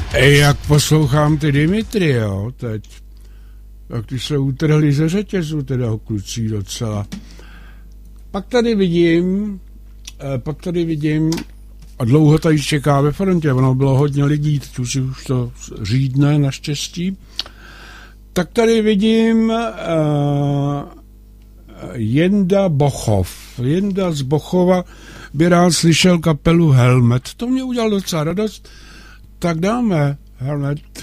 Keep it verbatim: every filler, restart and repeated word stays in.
Jak poslouchám ty Dimitry, jo, teď, tak ty se utrhli ze řetězu, teda kluci docela. Pak tady vidím, pak tady vidím, a dlouho tady čeká ve frontě, ono bylo hodně lidí, teď už, už to řídne naštěstí, tak tady vidím uh, Jenda Bochov. Jenda z Bochova by rád slyšel kapelu Helmet. To mě udělalo docela radost. Tak dáme Helmet.